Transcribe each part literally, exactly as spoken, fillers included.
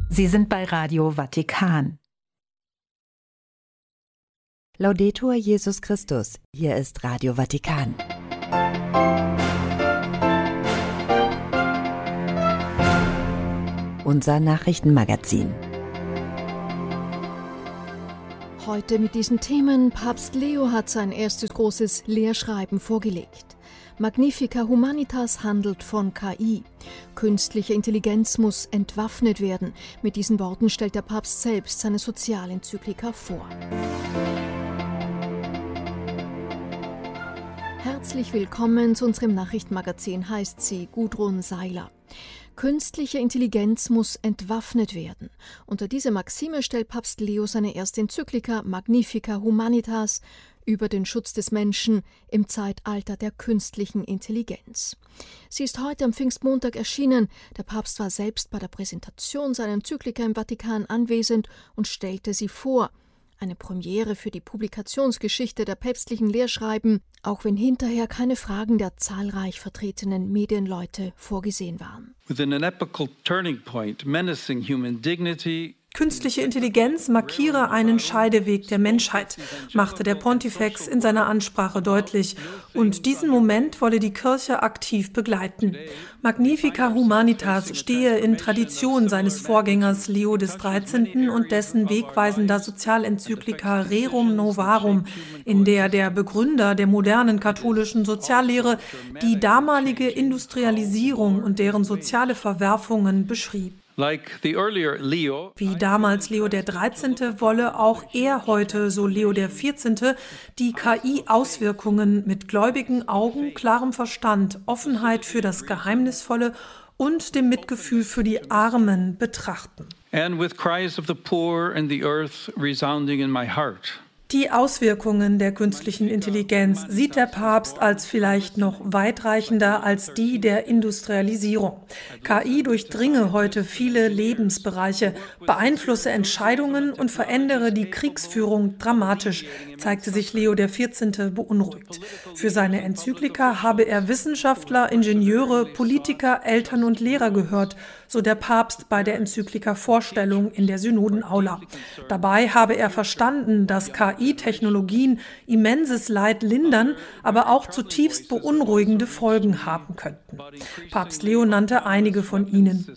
Sie sind bei Radio Vatikan. Laudetur Jesus Christus, hier ist Radio Vatikan. Unser Nachrichtenmagazin. Heute mit diesen Themen: Papst Leo hat sein erstes großes Lehrschreiben vorgelegt. Magnifica Humanitas handelt von K I. Künstliche Intelligenz muss entwaffnet werden. Mit diesen Worten stellt der Papst selbst seine Sozialenzyklika vor. Herzlich willkommen zu unserem Nachrichtenmagazin, heißt sie Gudrun Seiler. Künstliche Intelligenz muss entwaffnet werden. Unter diese Maxime stellt Papst Leo seine erste Enzyklika Magnifica Humanitas über den Schutz des Menschen im Zeitalter der künstlichen Intelligenz. Sie ist heute am Pfingstmontag erschienen. Der Papst war selbst bei der Präsentation seiner Enzyklika im Vatikan anwesend und stellte sie vor. Eine Premiere für die Publikationsgeschichte der päpstlichen Lehrschreiben, auch wenn hinterher keine Fragen der zahlreich vertretenen Medienleute vorgesehen waren. Within an epochal turning point menacing human dignity. Künstliche Intelligenz markiere einen Scheideweg der Menschheit, machte der Pontifex in seiner Ansprache deutlich. Und diesen Moment wolle die Kirche aktiv begleiten. Magnifica Humanitas stehe in Tradition seines Vorgängers Leo des Dreizehnten und dessen wegweisender Sozialenzyklika Rerum Novarum, in der der Begründer der modernen katholischen Soziallehre die damalige Industrialisierung und deren soziale Verwerfungen beschrieb. Wie damals Leo der Dreizehnte wolle auch er heute, so Leo der Vierzehnte, die K I-Auswirkungen mit gläubigen Augen, klarem Verstand, Offenheit für das Geheimnisvolle und dem Mitgefühl für die Armen betrachten. And with cries of the poor and the earth resounding in my heart. Die Auswirkungen der künstlichen Intelligenz sieht der Papst als vielleicht noch weitreichender als die der Industrialisierung. K I durchdringe heute viele Lebensbereiche, beeinflusse Entscheidungen und verändere die Kriegsführung dramatisch, zeigte sich Leo der Vierzehnte beunruhigt. Für seine Enzyklika habe er Wissenschaftler, Ingenieure, Politiker, Eltern und Lehrer gehört, so der Papst bei der Enzyklika-Vorstellung in der Synodenaula. Dabei habe er verstanden, dass K I-Technologien immenses Leid lindern, aber auch zutiefst beunruhigende Folgen haben könnten. Papst Leo nannte einige von ihnen.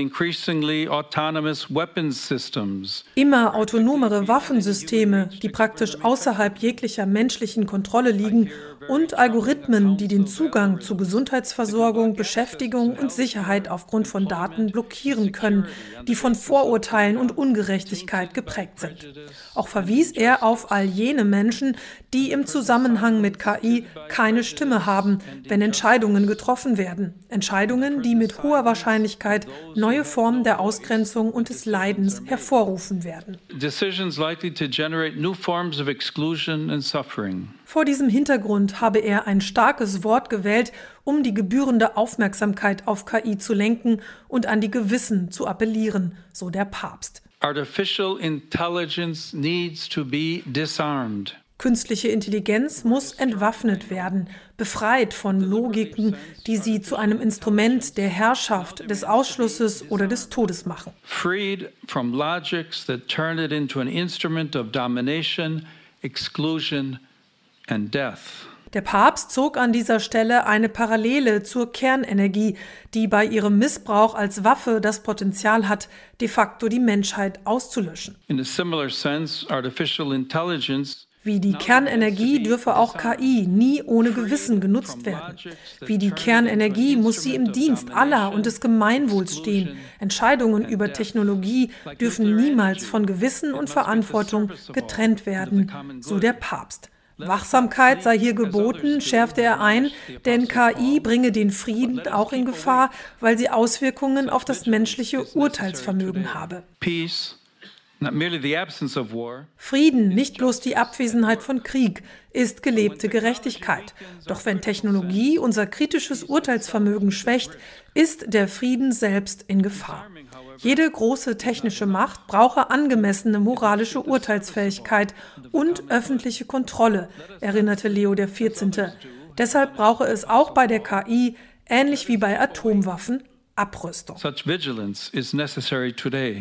Immer autonomere Waffensysteme, die praktisch außerhalb jeglicher menschlichen Kontrolle liegen, und Algorithmen, die den Zugang zu Gesundheitsversorgung, Beschäftigung und Sicherheit aufgrund von Daten blockieren können, die von Vorurteilen und Ungerechtigkeit geprägt sind. Auch verwies er auf all jene Menschen, die im Zusammenhang mit K I keine Stimme haben, wenn Entscheidungen getroffen werden. Entscheidungen, die mit hoher Wahrscheinlichkeit neue Formen der Ausgrenzung und des Leidens hervorrufen werden. Decisions likely to generate new forms of exclusion and suffering. Vor diesem Hintergrund habe er ein starkes Wort gewählt, um die gebührende Aufmerksamkeit auf K I zu lenken und an die Gewissen zu appellieren, so der Papst. Artificial intelligence needs to be disarmed. Künstliche Intelligenz muss entwaffnet werden, befreit von Logiken, die sie zu einem Instrument der Herrschaft, des Ausschlusses oder des Todes machen. Freed from logics that turn it into an instrument of domination, exclusion and death. Der Papst zog an dieser Stelle eine Parallele zur Kernenergie, die bei ihrem Missbrauch als Waffe das Potenzial hat, de facto die Menschheit auszulöschen. In a similar sense, artificial intelligence Wie die Kernenergie dürfe auch K I nie ohne Gewissen genutzt werden. Wie die Kernenergie muss sie im Dienst aller und des Gemeinwohls stehen. Entscheidungen über Technologie dürfen niemals von Gewissen und Verantwortung getrennt werden, so der Papst. Wachsamkeit sei hier geboten, schärfte er ein, denn K I bringe den Frieden auch in Gefahr, weil sie Auswirkungen auf das menschliche Urteilsvermögen habe. Frieden, nicht bloß die Abwesenheit von Krieg, ist gelebte Gerechtigkeit. Doch wenn Technologie unser kritisches Urteilsvermögen schwächt, ist der Frieden selbst in Gefahr. Jede große technische Macht brauche angemessene moralische Urteilsfähigkeit und öffentliche Kontrolle, erinnerte Leo der Vierzehnte. Deshalb brauche es auch bei der K I, ähnlich wie bei Atomwaffen, Abrüstung. Such vigilance is necessary today.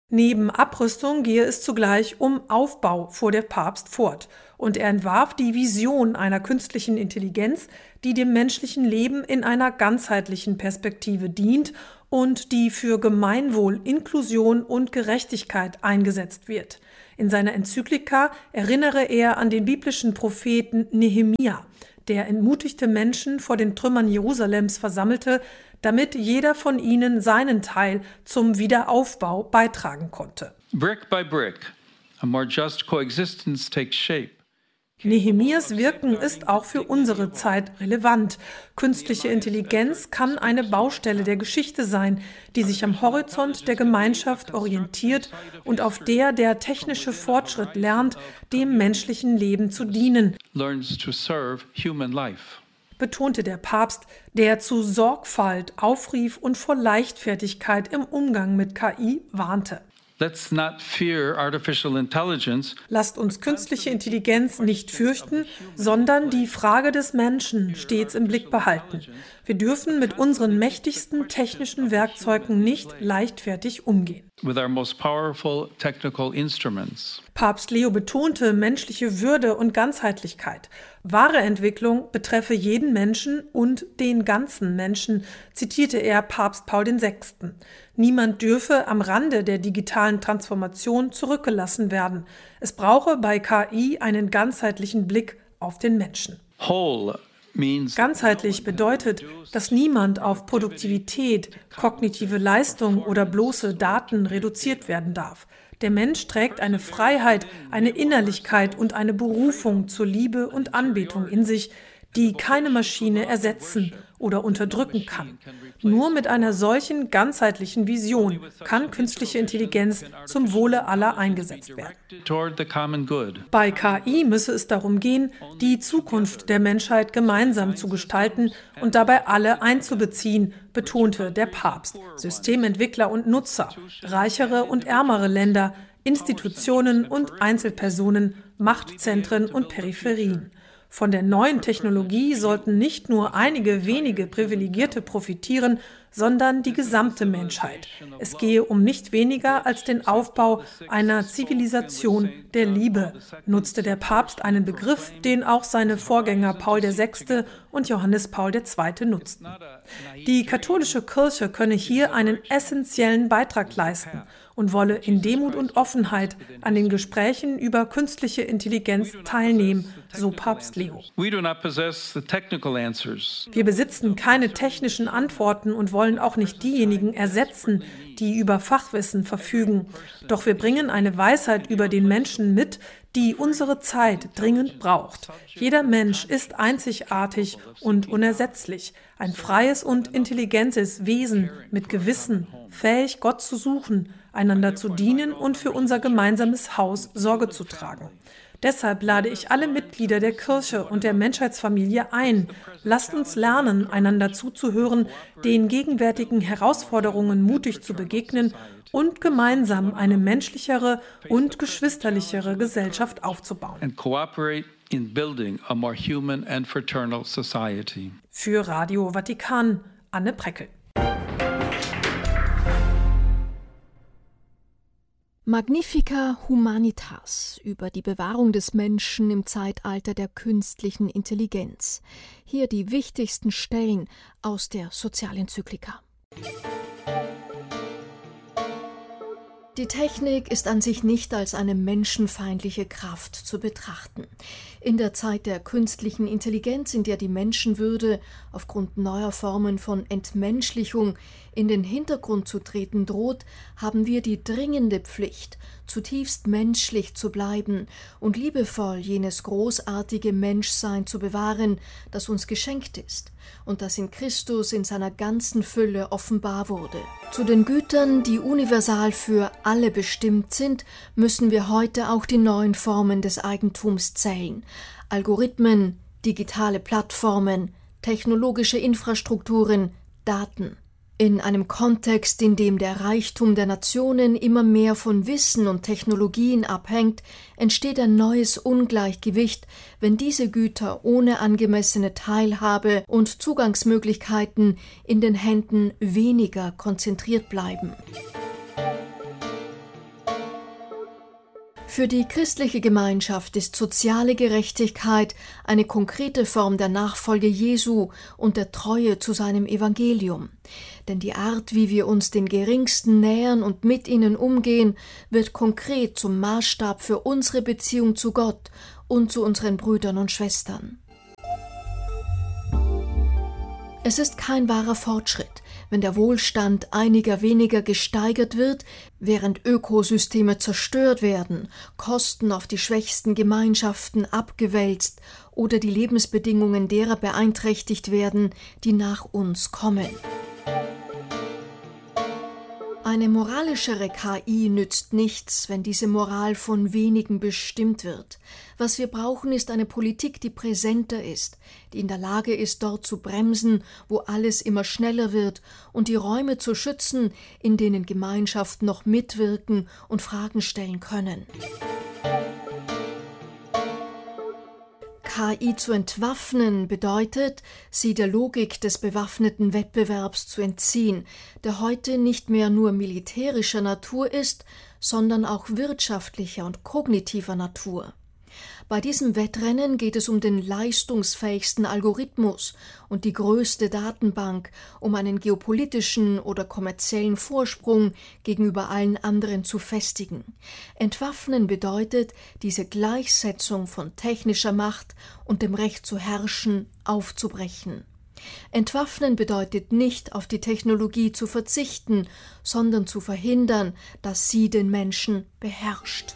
Neben Abrüstung gehe es zugleich um Aufbau, fuhr der Papst fort, und er entwarf die Vision einer künstlichen Intelligenz, die dem menschlichen Leben in einer ganzheitlichen Perspektive dient und die für Gemeinwohl, Inklusion und Gerechtigkeit eingesetzt wird. In seiner Enzyklika erinnere er an den biblischen Propheten Nehemia, der entmutigte Menschen vor den Trümmern Jerusalems versammelte, damit jeder von ihnen seinen Teil zum Wiederaufbau beitragen konnte. Brick by brick, a more just coexistence takes shape. Nehemias Wirken ist auch für unsere Zeit relevant. Künstliche Intelligenz kann eine Baustelle der Geschichte sein, die sich am Horizont der Gemeinschaft orientiert und auf der der technische Fortschritt lernt, dem menschlichen Leben zu dienen, Learns to serve human life. betonte der Papst, der zu Sorgfalt aufrief und vor Leichtfertigkeit im Umgang mit K I warnte. Let's not fear artificial intelligence. Lasst uns künstliche Intelligenz nicht fürchten, sondern die Frage des Menschen stets im Blick behalten. Wir dürfen mit unseren mächtigsten technischen Werkzeugen nicht leichtfertig umgehen. With our most powerful technical instruments. Papst Leo betonte menschliche Würde und Ganzheitlichkeit. Wahre Entwicklung betreffe jeden Menschen und den ganzen Menschen, zitierte er Papst Paul der Sechste. Niemand dürfe am Rande der digitalen Transformation zurückgelassen werden. Es brauche bei K I einen ganzheitlichen Blick auf den Menschen. Whole means Ganzheitlich bedeutet, dass niemand auf Produktivität, kognitive Leistung oder bloße Daten reduziert werden darf. Der Mensch trägt eine Freiheit, eine Innerlichkeit und eine Berufung zur Liebe und Anbetung in sich, die keine Maschine ersetzen oder unterdrücken kann. Nur mit einer solchen ganzheitlichen Vision kann künstliche Intelligenz zum Wohle aller eingesetzt werden. toward the common good. Bei K I müsse es darum gehen, die Zukunft der Menschheit gemeinsam zu gestalten und dabei alle einzubeziehen, betonte der Papst. Systementwickler und Nutzer, reichere und ärmere Länder, Institutionen und Einzelpersonen, Machtzentren und Peripherien. Von der neuen Technologie sollten nicht nur einige wenige Privilegierte profitieren, sondern die gesamte Menschheit. Es gehe um nicht weniger als den Aufbau einer Zivilisation der Liebe, nutzte der Papst einen Begriff, den auch seine Vorgänger Paul der Sechste und Johannes Paul der Zweite nutzten. Die katholische Kirche könne hier einen essentiellen Beitrag leisten und wolle in Demut und Offenheit an den Gesprächen über künstliche Intelligenz teilnehmen, so Papst Leo. We do not possess the technical answers. Wir besitzen keine technischen Antworten und wollen auch nicht diejenigen ersetzen, die über Fachwissen verfügen. Doch wir bringen eine Weisheit über den Menschen mit, die unsere Zeit dringend braucht. Jeder Mensch ist einzigartig und unersetzlich, ein freies und intelligentes Wesen mit Gewissen, fähig, Gott zu suchen, einander zu dienen und für unser gemeinsames Haus Sorge zu tragen. Deshalb lade ich alle Mitglieder der Kirche und der Menschheitsfamilie ein. Lasst uns lernen, einander zuzuhören, den gegenwärtigen Herausforderungen mutig zu begegnen und gemeinsam eine menschlichere und geschwisterlichere Gesellschaft aufzubauen. And cooperate in building a more human and fraternal society. Für Radio Vatikan, Anne Preckel. Magnifica Humanitas über die Bewahrung des Menschen im Zeitalter der künstlichen Intelligenz. Hier die wichtigsten Stellen aus der Sozialenzyklika. Die Technik ist an sich nicht als eine menschenfeindliche Kraft zu betrachten. In der Zeit der künstlichen Intelligenz, in der die Menschenwürde aufgrund neuer Formen von Entmenschlichung in den Hintergrund zu treten droht, haben wir die dringende Pflicht, zutiefst menschlich zu bleiben und liebevoll jenes großartige Menschsein zu bewahren, das uns geschenkt ist und das in Christus in seiner ganzen Fülle offenbar wurde. Zu den Gütern, die universal für alle bestimmt sind, müssen wir heute auch die neuen Formen des Eigentums zählen. Algorithmen, digitale Plattformen, technologische Infrastrukturen, Daten. In einem Kontext, in dem der Reichtum der Nationen immer mehr von Wissen und Technologien abhängt, entsteht ein neues Ungleichgewicht, wenn diese Güter ohne angemessene Teilhabe und Zugangsmöglichkeiten in den Händen weniger konzentriert bleiben. Für die christliche Gemeinschaft ist soziale Gerechtigkeit eine konkrete Form der Nachfolge Jesu und der Treue zu seinem Evangelium. Denn die Art, wie wir uns den Geringsten nähern und mit ihnen umgehen, wird konkret zum Maßstab für unsere Beziehung zu Gott und zu unseren Brüdern und Schwestern. Es ist kein wahrer Fortschritt, wenn der Wohlstand einiger weniger gesteigert wird, während Ökosysteme zerstört werden, Kosten auf die schwächsten Gemeinschaften abgewälzt oder die Lebensbedingungen derer beeinträchtigt werden, die nach uns kommen. Eine moralischere K I nützt nichts, wenn diese Moral von wenigen bestimmt wird. Was wir brauchen, ist eine Politik, die präsenter ist, die in der Lage ist, dort zu bremsen, wo alles immer schneller wird, und die Räume zu schützen, in denen Gemeinschaften noch mitwirken und Fragen stellen können. K I zu entwaffnen bedeutet, sie der Logik des bewaffneten Wettbewerbs zu entziehen, der heute nicht mehr nur militärischer Natur ist, sondern auch wirtschaftlicher und kognitiver Natur. Bei diesem Wettrennen geht es um den leistungsfähigsten Algorithmus und die größte Datenbank, um einen geopolitischen oder kommerziellen Vorsprung gegenüber allen anderen zu festigen. Entwaffnen bedeutet, diese Gleichsetzung von technischer Macht und dem Recht zu herrschen aufzubrechen. Entwaffnen bedeutet nicht, auf die Technologie zu verzichten, sondern zu verhindern, dass sie den Menschen beherrscht.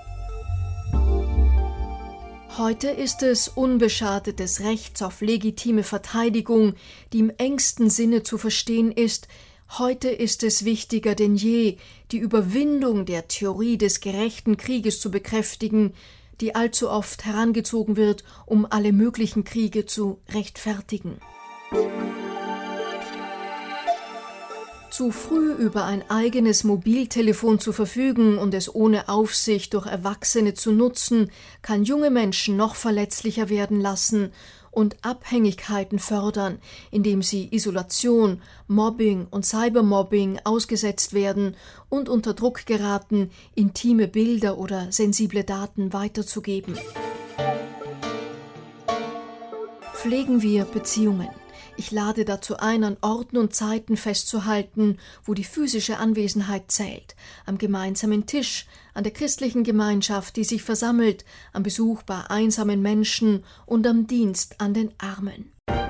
Heute ist es unbeschadet des Rechts auf legitime Verteidigung, die im engsten Sinne zu verstehen ist. Heute ist es wichtiger denn je, die Überwindung der Theorie des gerechten Krieges zu bekräftigen, die allzu oft herangezogen wird, um alle möglichen Kriege zu rechtfertigen. Zu früh über ein eigenes Mobiltelefon zu verfügen und es ohne Aufsicht durch Erwachsene zu nutzen, kann junge Menschen noch verletzlicher werden lassen und Abhängigkeiten fördern, indem sie Isolation, Mobbing und Cybermobbing ausgesetzt werden und unter Druck geraten, intime Bilder oder sensible Daten weiterzugeben. Pflegen wir Beziehungen. Ich lade dazu ein, an Orten und Zeiten festzuhalten, wo die physische Anwesenheit zählt, am gemeinsamen Tisch, an der christlichen Gemeinschaft, die sich versammelt, am Besuch bei einsamen Menschen und am Dienst an den Armen.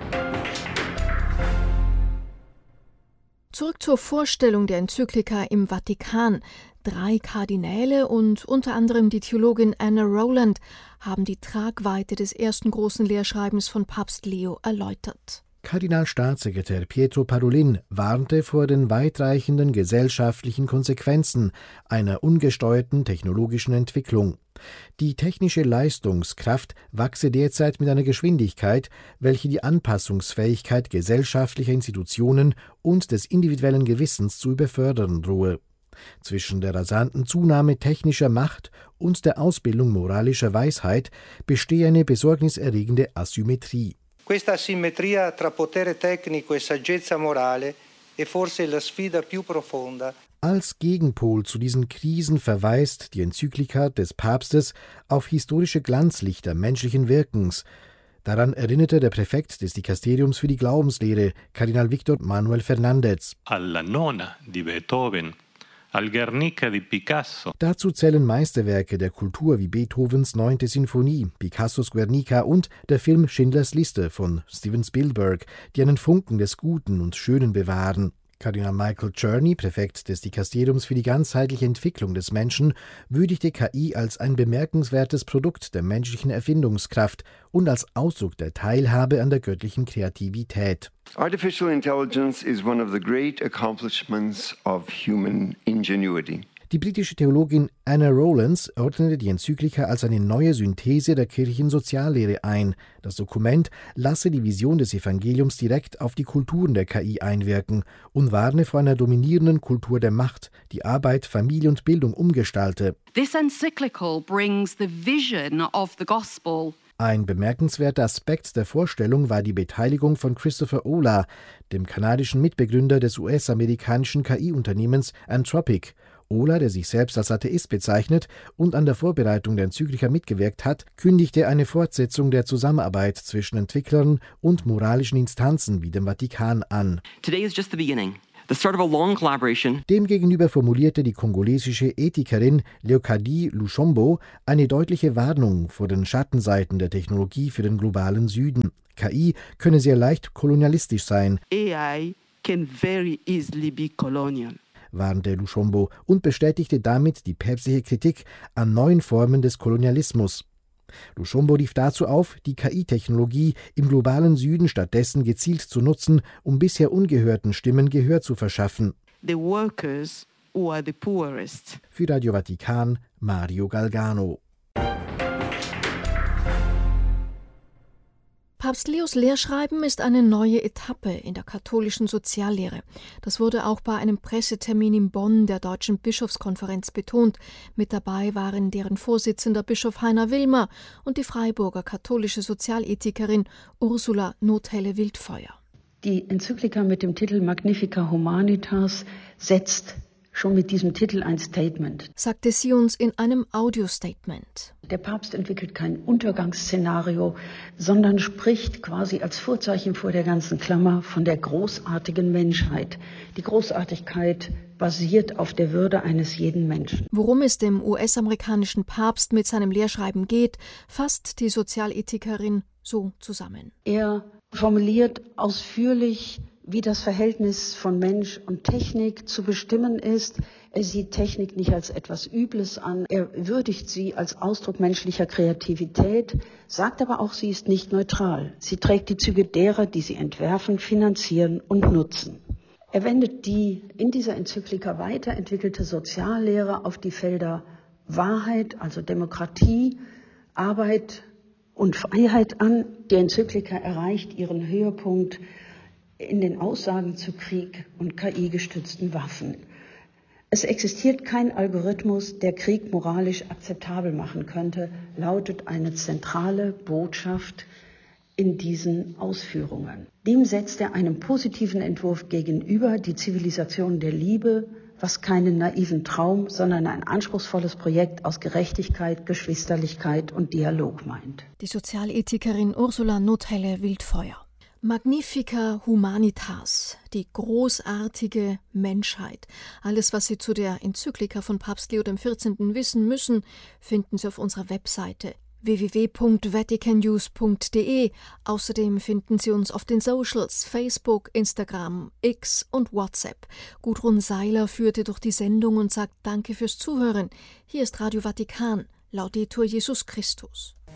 Zurück zur Vorstellung der Enzyklika im Vatikan. Drei Kardinäle und unter anderem die Theologin Anna Rowland haben die Tragweite des ersten großen Lehrschreibens von Papst Leo erläutert. Kardinalstaatssekretär Pietro Parolin warnte vor den weitreichenden gesellschaftlichen Konsequenzen einer ungesteuerten technologischen Entwicklung. Die technische Leistungskraft wachse derzeit mit einer Geschwindigkeit, welche die Anpassungsfähigkeit gesellschaftlicher Institutionen und des individuellen Gewissens zu überfördern drohe. Zwischen der rasanten Zunahme technischer Macht und der Ausbildung moralischer Weisheit bestehe eine besorgniserregende Asymmetrie. Questa asimmetria tra potere tecnico e saggezza morale è forse la sfida più profonda. Als Gegenpol zu diesen Krisen verweist die Enzyklika des Papstes auf historische Glanzlichter menschlichen Wirkens. Daran erinnerte der Präfekt des Dikasteriums für die Glaubenslehre, Kardinal Victor Manuel Fernández. Alla Nona di Beethoven. Al Guernica di Picasso. Dazu zählen Meisterwerke der Kultur wie Beethovens Neunte Sinfonie, Picassos Guernica und der Film Schindlers Liste von Steven Spielberg, die einen Funken des Guten und Schönen bewahren. Kardinal Michael Czerny, Präfekt des Dikasteriums für die ganzheitliche Entwicklung des Menschen, würdigte K I als ein bemerkenswertes Produkt der menschlichen Erfindungskraft und als Ausdruck der Teilhabe an der göttlichen Kreativität. Artificial intelligence is one of the great accomplishments of human ingenuity. Die britische Theologin Anna Rowland ordnete die Enzyklika als eine neue Synthese der kirchlichen Soziallehre ein. Das Dokument lasse die Vision des Evangeliums direkt auf die Kulturen der K I einwirken und warne vor einer dominierenden Kultur der Macht, die Arbeit, Familie und Bildung umgestalte. This encyclical brings the vision of the gospel. Ein bemerkenswerter Aspekt der Vorstellung war die Beteiligung von Christopher Olah, dem kanadischen Mitbegründer des U S-amerikanischen K I-Unternehmens Anthropic, Ohler, der sich selbst als Atheist bezeichnet und an der Vorbereitung der Enzyklika mitgewirkt hat, kündigte eine Fortsetzung der Zusammenarbeit zwischen Entwicklern und moralischen Instanzen wie dem Vatikan an. Today is just the beginning. The start of a long collaboration. Demgegenüber formulierte die kongolesische Ethikerin Leokadie Lushombo eine deutliche Warnung vor den Schattenseiten der Technologie für den globalen Süden. K I könne sehr leicht kolonialistisch sein, A I can very easily be colonial, warnte Lushombo und bestätigte damit die päpstliche Kritik an neuen Formen des Kolonialismus. Lushombo rief dazu auf, die K I-Technologie im globalen Süden stattdessen gezielt zu nutzen, um bisher ungehörten Stimmen Gehör zu verschaffen. the workers who are the poorest. Für Radio Vatikan, Mario Galgano. Papst Leos Lehrschreiben ist eine neue Etappe in der katholischen Soziallehre. Das wurde auch bei einem Pressetermin in Bonn der Deutschen Bischofskonferenz betont. Mit dabei waren deren Vorsitzender Bischof Heiner Wilmer und die Freiburger katholische Sozialethikerin Ursula Nothelle-Wildfeuer. Die Enzyklika mit dem Titel Magnifica Humanitas setzt schon mit diesem Titel ein Statement, sagte sie uns in einem Audiostatement. Der Papst entwickelt kein Untergangsszenario, sondern spricht quasi als Vorzeichen vor der ganzen Klammer von der großartigen Menschheit. Die Großartigkeit basiert auf der Würde eines jeden Menschen. Worum es dem U S-amerikanischen Papst mit seinem Lehrschreiben geht, fasst die Sozialethikerin so zusammen. Er formuliert ausführlich, wie das Verhältnis von Mensch und Technik zu bestimmen ist. Er sieht Technik nicht als etwas Übles an. Er würdigt sie als Ausdruck menschlicher Kreativität, sagt aber auch, sie ist nicht neutral. Sie trägt die Züge derer, die sie entwerfen, finanzieren und nutzen. Er wendet die in dieser Enzyklika weiterentwickelte Soziallehre auf die Felder Wahrheit, also Demokratie, Arbeit und Freiheit an. Die Enzyklika erreicht ihren Höhepunkt in den Aussagen zu Krieg und K I-gestützten Waffen. Es existiert kein Algorithmus, der Krieg moralisch akzeptabel machen könnte, lautet eine zentrale Botschaft in diesen Ausführungen. Dem setzt er einen positiven Entwurf gegenüber, die Zivilisation der Liebe, was keinen naiven Traum, sondern ein anspruchsvolles Projekt aus Gerechtigkeit, Geschwisterlichkeit und Dialog meint. Die Sozialethikerin Ursula Nothelle-Wildfeuer. Magnifica Humanitas, die großartige Menschheit. Alles, was Sie zu der Enzyklika von Papst Leo der vierzehnten wissen müssen, finden Sie auf unserer Webseite w w w punkt vatican news punkt d e. Außerdem finden Sie uns auf den Socials, Facebook, Instagram, X und WhatsApp. Gudrun Seiler führte durch die Sendung und sagt Danke fürs Zuhören. Hier ist Radio Vatikan. Laudetur Jesus Christus.